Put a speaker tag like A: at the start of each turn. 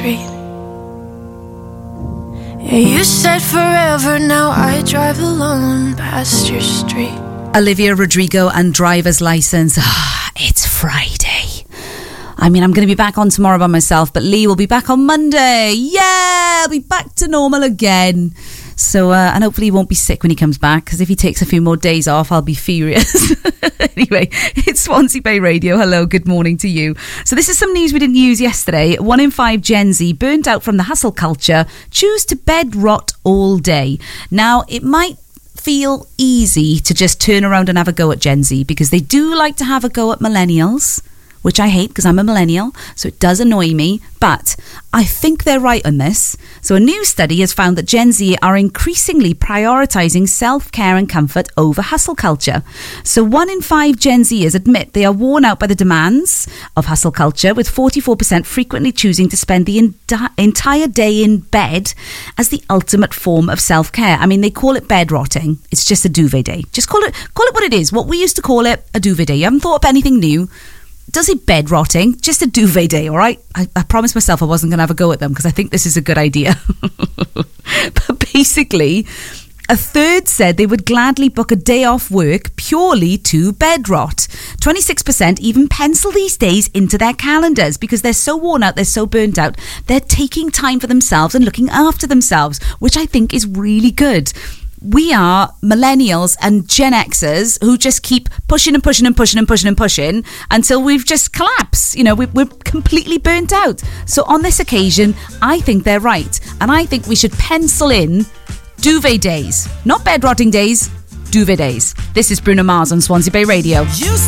A: street. Yeah, you said forever, now I drive alone past your street.
B: Olivia Rodrigo and Driver's License. It's Friday. I mean, I'm going to be back on tomorrow by myself, but Lee will be back on Monday. Yeah, I'll be back to normal again. So, and hopefully he won't be sick when he comes back, because if he takes a few more days off, I'll be furious. Anyway, it's Swansea Bay Radio. Hello, good morning to you. So this is some news we didn't use yesterday. 1 in 5 Gen Z burnt out from the hustle culture choose to bed rot all day. Now, it might feel easy to just turn around and have a go at Gen Z, because they do like to have a go at millennials, which I hate because I'm a millennial, so it does annoy me, but I think they're right on this. So a new study has found that Gen Z are increasingly prioritising self-care and comfort over hustle culture. So 1 in 5 Gen Zers admit they are worn out by the demands of hustle culture, with 44% frequently choosing to spend the entire day in bed as the ultimate form of self-care. I mean, they call it bed rotting. It's just a duvet day. Just call it what it is. What we used to call it, a duvet day. You haven't thought up anything new. Does it bed rotting? Just a duvet day, all right? I promised myself I wasn't going to have a go at them because I think this is a good idea. But basically, a third said they would gladly book a day off work purely to bed rot. 26% even pencil these days into their calendars because they're so worn out, they're so burnt out. They're taking time for themselves and looking after themselves, which I think is really good. We are millennials and Gen Xers who just keep pushing and pushing and pushing and pushing and pushing until we've just collapsed. You know, we're completely burnt out. So on this occasion, I think they're right. And I think we should pencil in duvet days. Not bed rotting days, duvet days. This is Bruno Mars on Swansea Bay Radio.